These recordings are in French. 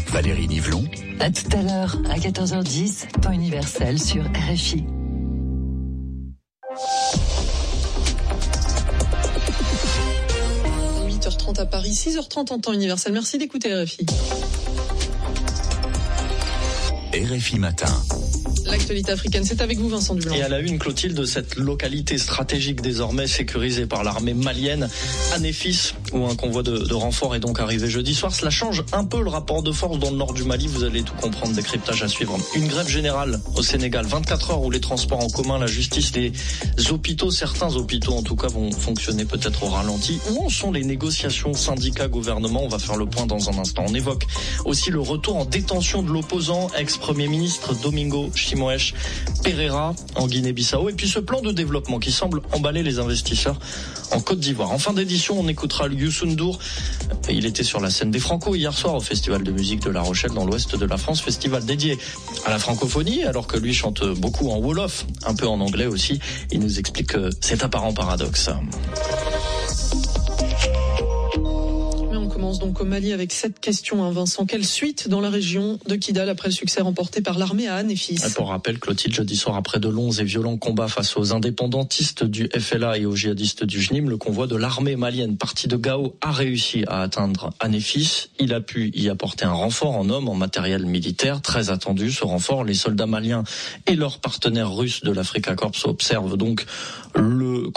Valérie Nivelon. À tout à l'heure, à 14h10, temps universel sur RFI. À Paris, 6h30 en temps universel. Merci d'écouter RFI. RFI Matin. L'actualité africaine, c'est avec vous Vincent Dublanc. Et à la une, Clotilde, de cette localité stratégique désormais sécurisée par l'armée malienne, Anéfis, où un convoi de renforts est donc arrivé jeudi soir. Cela change un peu le rapport de force dans le nord du Mali, vous allez tout comprendre, décryptage à suivre. Une grève générale au Sénégal, 24 heures où les transports en commun, la justice, les hôpitaux, certains hôpitaux en tout cas, vont fonctionner peut-être au ralenti. Où en sont les négociations syndicats-gouvernement? On va faire le point dans un instant. On évoque aussi le retour en détention de l'opposant, ex-premier ministre Domingo Simoes Pereira en Guinée-Bissau, et puis ce plan de développement qui semble emballer les investisseurs en Côte d'Ivoire. En fin d'édition, on écoutera Youssou N'Dour. Il était sur la scène des Franco hier soir au Festival de musique de La Rochelle dans l'ouest de la France, festival dédié à la francophonie, alors que lui chante beaucoup en wolof, un peu en anglais aussi. Il nous explique cet apparent paradoxe. Donc au Mali avec cette question, Vincent. Quelle suite dans la région de Kidal après le succès remporté par l'armée à Anéfis? Pour rappel, Clotilde, jeudi soir, après de longs et violents combats face aux indépendantistes du FLA et aux djihadistes du JNIM, le convoi de l'armée malienne parti de Gao a réussi à atteindre Anéfis. Il a pu y apporter un renfort en hommes, en matériel militaire, très attendu. Ce renfort, les soldats maliens et leurs partenaires russes de l'Africa Corps conservent donc le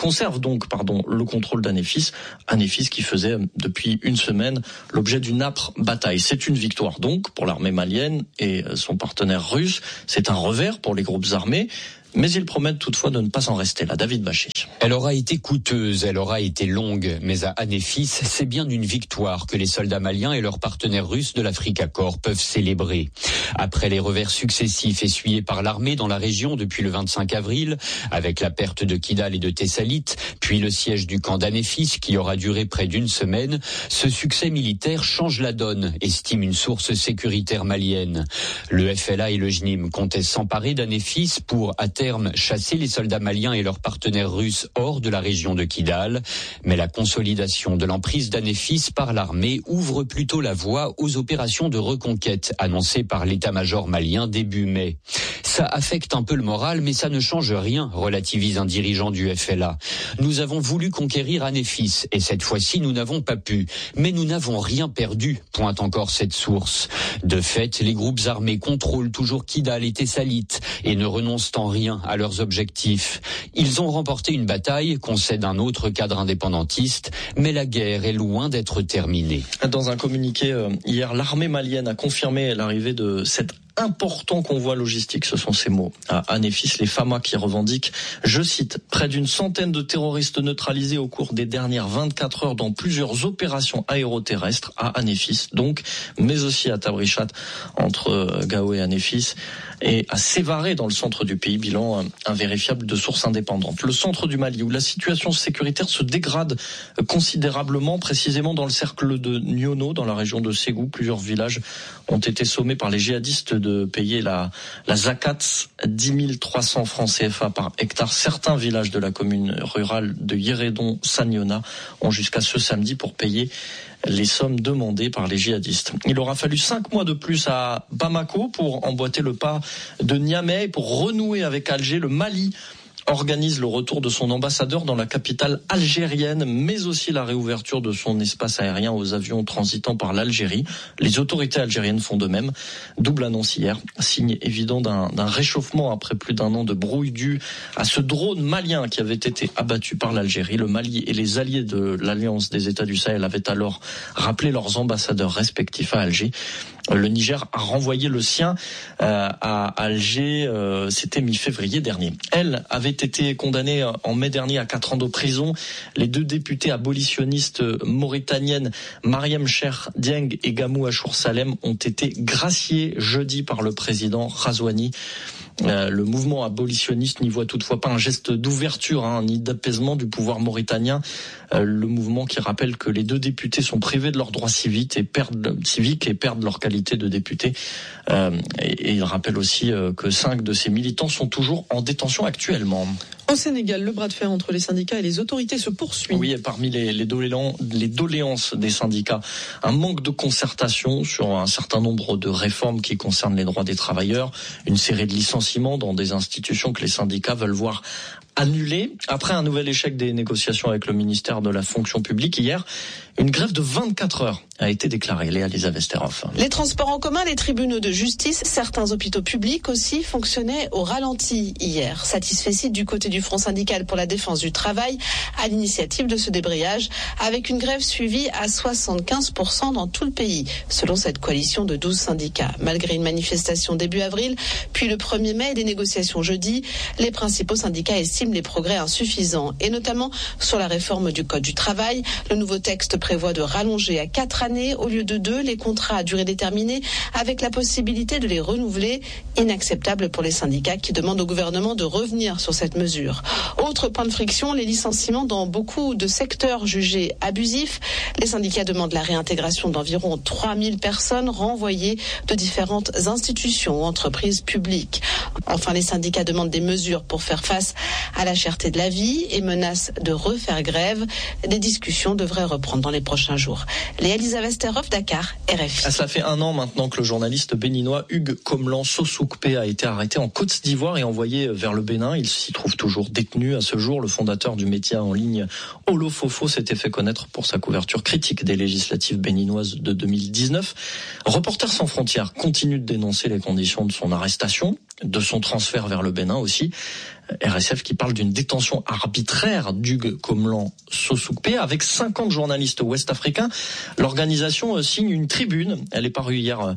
contrôle d'Anéfis. Anéfis qui faisait depuis une semaine l'objet d'une âpre bataille. C'est une victoire donc pour l'armée malienne et son partenaire russe. C'est un revers pour les groupes armés. Mais ils promettent toutefois de ne pas en rester là. David Bachy. Elle aura été coûteuse, elle aura été longue, mais à Anéfis, c'est bien une victoire que les soldats maliens et leurs partenaires russes de l'Africa Corps peuvent célébrer. Après les revers successifs essuyés par l'armée dans la région depuis le 25 avril, avec la perte de Kidal et de Tessalit, puis le siège du camp d'Anéfis qui aura duré près d'une semaine, ce succès militaire change la donne, estime une source sécuritaire malienne. Le FLA et le JNIM comptaient s'emparer d'Anéfis pour, à terme, chasser les soldats maliens et leurs partenaires russes hors de la région de Kidal. Mais la consolidation de l'emprise d'Anéfis par l'armée ouvre plutôt la voie aux opérations de reconquête annoncées par l'état-major malien début mai. Ça affecte un peu le moral, mais ça ne change rien, relativise un dirigeant du FLA. Nous avons voulu conquérir Anéfis, et cette fois-ci nous n'avons pas pu. Mais nous n'avons rien perdu, pointe encore cette source. De fait, les groupes armés contrôlent toujours Kidal et Tessalit, et ne renoncent en rien à leurs objectifs. Ils ont remporté une bataille, concède un autre cadre indépendantiste, mais la guerre est loin d'être terminée. Dans un communiqué hier, l'armée malienne a confirmé l'arrivée de cette important convoi logistique, ce sont ces mots, à Anéfis, les FAMA qui revendiquent, je cite, près d'une centaine de terroristes neutralisés au cours des dernières 24 heures dans plusieurs opérations aéroterrestres à Anéfis, donc, mais aussi à Tabrichat, entre Gao et Anéfis, et à Sévaré dans le centre du pays, bilan invérifiable de sources indépendantes. Le centre du Mali où la situation sécuritaire se dégrade considérablement, précisément dans le cercle de Niono, dans la région de Ségou, plusieurs villages ont été sommés par les djihadistes de payer la zakat, 10 300 francs CFA par hectare. Certains villages de la commune rurale de Yéredon-Sanyona ont jusqu'à ce samedi pour payer les sommes demandées par les djihadistes. Il aura fallu 5 mois de plus à Bamako pour emboîter le pas de Niamey, pour renouer avec Alger. Le Mali organise le retour de son ambassadeur dans la capitale algérienne, mais aussi la réouverture de son espace aérien aux avions transitant par l'Algérie. Les autorités algériennes font de même. Double annonce hier, signe évident d'un réchauffement après plus d'un an de brouille due à ce drone malien qui avait été abattu par l'Algérie. Le Mali et les alliés de l'Alliance des États du Sahel avaient alors rappelé leurs ambassadeurs respectifs à Alger. Le Niger a renvoyé le sien à Alger, c'était mi-février dernier. Elle avait été condamnée en mai dernier à 4 ans de prison. Les 2 députées abolitionnistes mauritaniennes, Mariam Cher Dieng et Gamou Achour Salem, ont été graciées jeudi par le président Razouani. Le mouvement abolitionniste n'y voit toutefois pas un geste d'ouverture ni d'apaisement du pouvoir mauritanien. Le mouvement qui rappelle que les 2 députés sont privés de leurs droits civiques et perdent leur qualité de députés. Et il rappelle aussi que 5 de ces militants sont toujours en détention actuellement. Au Sénégal, le bras de fer entre les syndicats et les autorités se poursuit. Oui, et parmi les doléances des syndicats, un manque de concertation sur un certain nombre de réformes qui concernent les droits des travailleurs, une série de licenciements dans des institutions que les syndicats veulent voir annulées. Après un nouvel échec des négociations avec le ministère de la fonction publique, hier, une grève de 24 heures a été déclarée. Léa-Lisa Vesterhoff. Les transports en commun, les tribunaux de justice, certains hôpitaux publics aussi fonctionnaient au ralenti hier. Satisfecit du côté du Front syndical pour la défense du travail à l'initiative de ce débrayage, avec une grève suivie à 75% dans tout le pays, selon cette coalition de 12 syndicats. Malgré une manifestation début avril, puis le 1er mai et des négociations jeudi, les principaux syndicats estiment les progrès insuffisants, et notamment sur la réforme du Code du travail. Le nouveau texte prévoit de rallonger à 4 années au lieu de 2 les contrats à durée déterminée, avec la possibilité de les renouveler. Inacceptable pour les syndicats qui demandent au gouvernement de revenir sur cette mesure. Autre point de friction, les licenciements dans beaucoup de secteurs jugés abusifs. Les syndicats demandent la réintégration d'environ 3000 personnes renvoyées de différentes institutions ou entreprises publiques. Enfin, les syndicats demandent des mesures pour faire face à la cherté de la vie et menacent de refaire grève. Des discussions devraient reprendre dans les prochains jours. Léa-Lisa Vesterhoff, Dakar, RFI. Cela fait 1 an maintenant que le journaliste béninois Hugues Komlan Sossoukpé a été arrêté en Côte d'Ivoire et envoyé vers le Bénin. Il s'y trouve toujours détenu à ce jour. Le fondateur du média en ligne Olofofo s'était fait connaître pour sa couverture critique des législatives béninoises de 2019. Reporters sans frontières continue de dénoncer les conditions de son arrestation, de son transfert vers le Bénin aussi. RSF qui parle d'une détention arbitraire d'Hugues Komlan Sossoukpé avec 50 journalistes ouest-africains. L'organisation signe une tribune. Elle a paru hier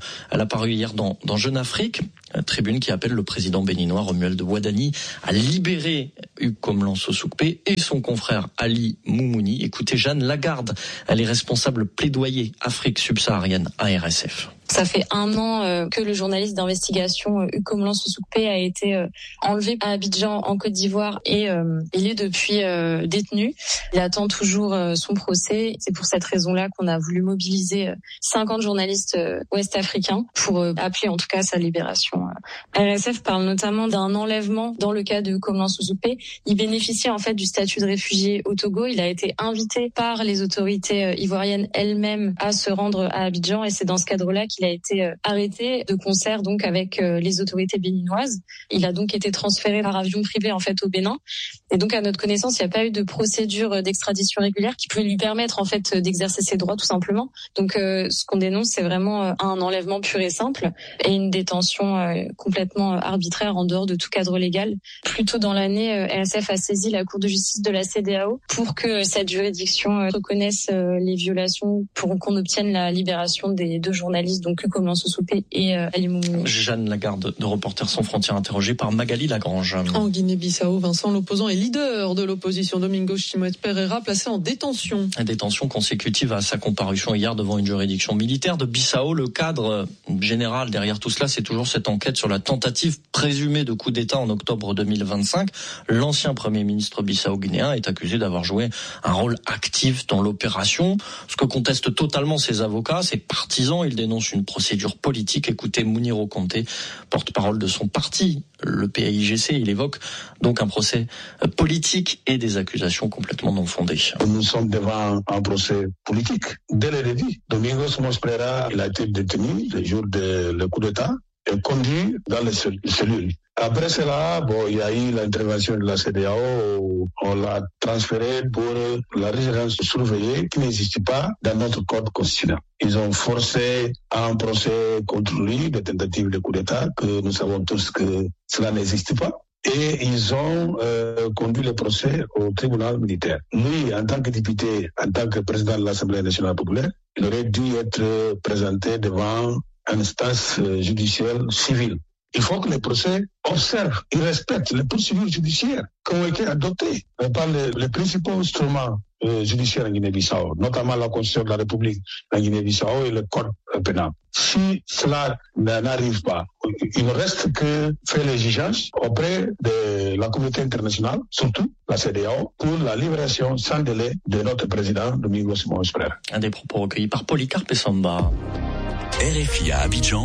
dans Jeune Afrique. Tribune qui appelle le président béninois Romuald Wadani à libérer Hugues Komlan Sossoukpé et son confrère Ali Moumouni. Écoutez Jeanne Lagarde, elle est responsable plaidoyer Afrique subsaharienne à RSF. Ça fait 1 an que le journaliste d'investigation Hugues Komlan Sossoukpé a été enlevé à Abidjan en Côte d'Ivoire et il est depuis détenu. Il attend toujours son procès. C'est pour cette raison-là qu'on a voulu mobiliser 50 journalistes ouest-africains pour appeler en tout cas à sa libération. RSF parle notamment d'un enlèvement dans le cas de Komlan Sossoukpé. Il bénéficie en fait du statut de réfugié au Togo. Il a été invité par les autorités ivoiriennes elles-mêmes à se rendre à Abidjan et c'est dans ce cadre-là qu'il a été arrêté de concert donc avec les autorités béninoises. Il a donc été transféré par avion privé en fait au Bénin. Et donc à notre connaissance, il n'y a pas eu de procédure d'extradition régulière qui pouvait lui permettre en fait d'exercer ses droits tout simplement. Donc ce qu'on dénonce, c'est vraiment un enlèvement pur et simple et une détention complètement arbitraire en dehors de tout cadre légal. Plus tôt dans l'année, RSF a saisi la Cour de justice de la CEDEAO pour que cette juridiction reconnaisse les violations pour qu'on obtienne la libération des 2 journalistes, donc Hugues Komlan Sossoukpé et Ali Moumouni. Jeanne Lagarde de Reporters sans frontières interrogée par Magali Lagrange. En Guinée-Bissau, Vincent, l'opposant et leader de l'opposition Domingos Chimoet Pereira placé en détention. Détention consécutive à sa comparution hier devant une juridiction militaire de Bissau. Le cadre général derrière tout cela, c'est toujours cette enquête sur la tentative présumée de coup d'État en octobre 2025. L'ancien Premier ministre bissau-guinéen est accusé d'avoir joué un rôle actif dans l'opération. Ce que contestent totalement ses avocats, ses partisans, ils dénoncent une procédure politique. Écoutez Mouniro Conté, porte-parole de son parti, le PAIGC. Il évoque donc un procès politique et des accusations complètement non fondées. Nous sommes devant un procès politique. Dès le début, Domingos Chimoet Pereira, il a été détenu le jour du coup d'État et conduit dans les cellules. Après cela, il y a eu l'intervention de la CEDEAO. On l'a transféré pour la résidence surveillée qui n'existe pas dans notre code constitutionnel. Ils ont forcé un procès contre lui, de tentative de coup d'État, que nous savons tous que cela n'existe pas. Et ils ont conduit le procès au tribunal militaire. Lui, en tant que député, en tant que président de l'Assemblée nationale populaire, il aurait dû être présenté devant une instance judiciaire civile. Il faut que les procès observent et respectent les procédures judiciaires qui ont été adoptées par les principaux instruments judiciaires en Guinée-Bissau, notamment la Constitution de la République en Guinée-Bissau et le Code pénal. Si cela n'arrive pas, il ne reste que faire l'exigence auprès de la communauté internationale, surtout la CEDEAO, pour la libération sans délai de notre président Domingos Chimoet Pereira. Un des propos recueillis par Polycarpe Samba. RFI à Abidjan,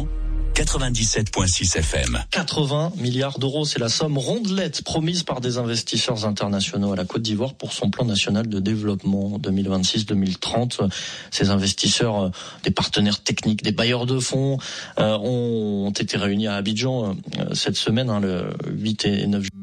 97.6 FM. 80 milliards d'euros, c'est la somme rondelette promise par des investisseurs internationaux à la Côte d'Ivoire pour son plan national de développement 2026-2030. Ces investisseurs, des partenaires techniques, des bailleurs de fonds, ont été réunis à Abidjan cette semaine, le 8 et 9 juillet.